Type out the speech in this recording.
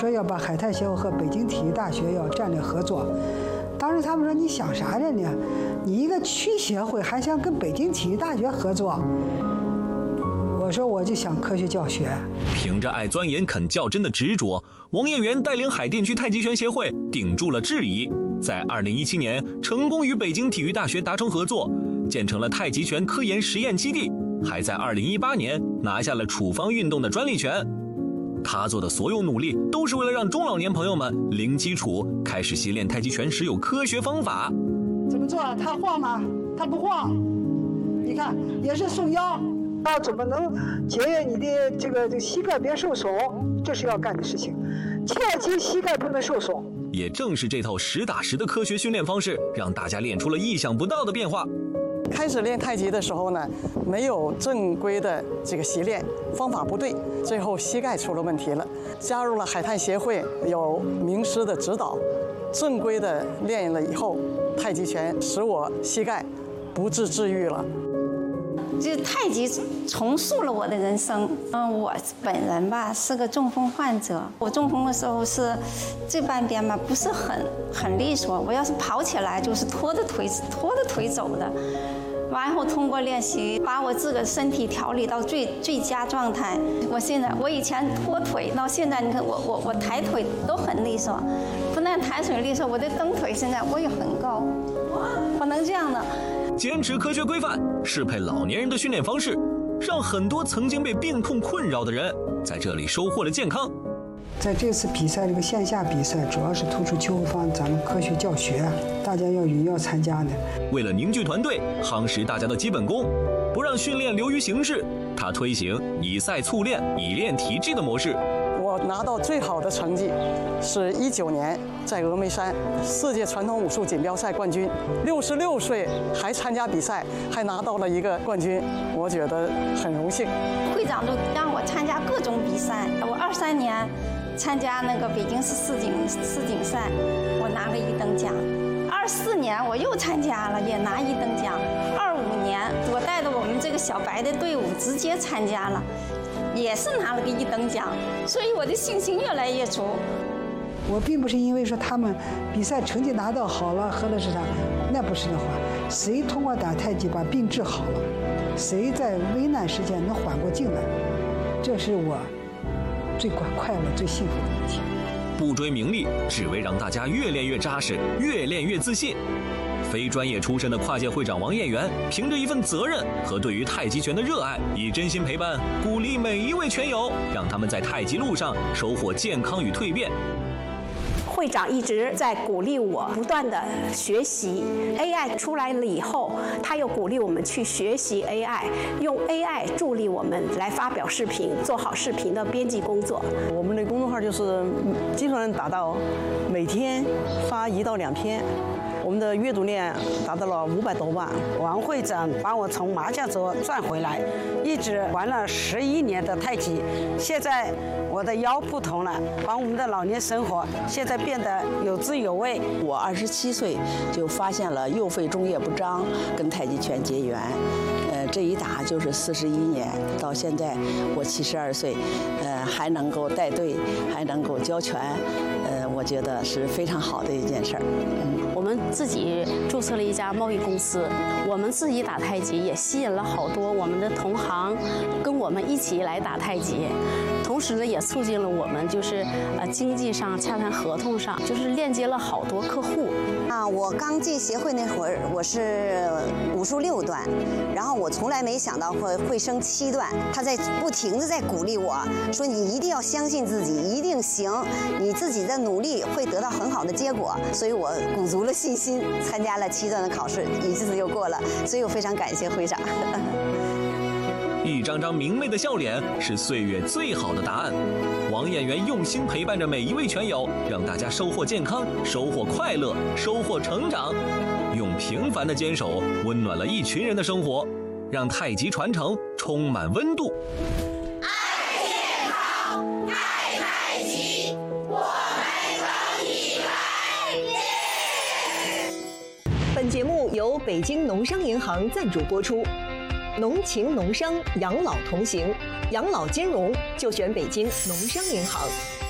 说要把海泰协会和北京体育大学要战略合作。当时他们说你想啥着呢？你一个区协会还想跟北京体育大学合作？我说我就想科学教学。 凭着爱钻研肯较真的执着，王彦元带领海淀区太极拳协会顶住了质疑，在2017年成功与北京体育大学达成合作，建成了太极拳科研实验基地，还在2018年拿下了处方运动的专利权。他做的所有努力都是为了让中老年朋友们零基础开始习练太极拳时有科学方法。 怎么做？他晃吗？他不晃。你看，也是束腰。要怎么能节约你的这个膝盖别受损？这是要干的事情，切记膝盖不能受损。 也正是这套实打实的科学训练方式，让大家练出了意想不到的变化。 开始练太极的时候呢，没有正规的这个习练，方法不对，最后膝盖出了问题了。加入了海泰协会，有名师的指导，正规的练了以后，太极拳使我膝盖不治之愈了。 这太极重塑了我的人生。我本人吧是个中风患者，我中风的时候是这半边吧不是很利索，我要是跑起来就是拖着腿走的。完后通过练习，把我自个身体调理到最佳状态。我以前拖腿，到现在你看我抬腿都很利索，不但抬腿利索，我的蹬腿现在我也很高，我能这样的。 坚持科学规范，适配老年人的训练方式，让很多曾经被病痛困扰的人在这里收获了健康。 在这次比赛，这个线下比赛主要是突出秋后方咱们科学教学，大家要踊跃参加的。 为了凝聚团队，夯实大家的基本功，不让训练流于形式，他推行以赛促练、以练体质的模式。 我拿到最好的成绩是19年在峨眉山世界传统武术锦标赛冠军，66岁还参加比赛，还拿到了一个冠军，我觉得很荣幸。 会长都让我参加各种比赛，我23年参加那个北京市世锦赛，我拿了1等奖。24年我又参加了，也拿1等奖。25年我带着我们这个小白的队伍直接参加了，也是拿了个1等奖，所以我的信心越来越足。 我并不是因为说他们比赛成绩拿到好了喝的是啥，那不是那话。谁通过打太极把病治好了，谁在危难时间能缓过劲来，这是我最快乐、最幸福的一天。 不追名利，只为让大家越练越扎实，越练越自信。非专业出身的跨界会长王彦元，凭着一份责任和对于太极拳的热爱，以真心陪伴、鼓励每一位拳友，让他们在太极路上收获健康与蜕变。 会长一直在鼓励我不断的学习 AI 出来了以后，他又鼓励我们去学习 AI， 用 AI 助力我们来发表视频，做好视频的编辑工作。 我们的公众号就是基本上达到每天发1到2篇。我们的阅读量达到了500多万。 王会长把我从麻将桌赚回来，一直玩了11年的太极，现在我的腰不同了，把我们的老年生活现在变得有滋有味。 我27岁就发现了右肺中叶不张，跟太极拳结缘。这一打就是41年，到现在我72岁，还能够带队，还能够教拳，我觉得是非常好的一件事儿。 我们自己注册了一家贸易公司，我们自己打太极也吸引了好多我们的同行跟我们一起来打太极，同时呢也促进了我们就是经济上洽谈合同上，就是链接了好多客户。 我刚进协会那会儿，我是武术6段，然后我从来没想到会升7段。他在不停地在鼓励我说：“你一定要相信自己，一定行，你自己的努力会得到很好的结果。”所以我鼓足了信心，参加了7段的考试，一次又过了。所以我非常感谢会长。 一张张明媚的笑脸是岁月最好的答案。王彦元用心陪伴着每一位拳友，让大家收获健康，收获快乐，收获成长。用平凡的坚守温暖了一群人的生活，让太极传承充满温度。 爱健康，爱太极，我们等你来练。 本节目由北京农商银行赞助播出。农情农商，养老同行，养老金融就选北京农商银行。